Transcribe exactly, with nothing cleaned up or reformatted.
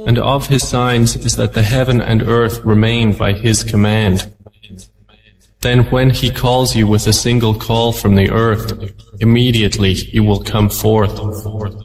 And of His signs is that the heaven and earth remain by His command. Then when He calls you with a single call from the earth, immediately you will come forth.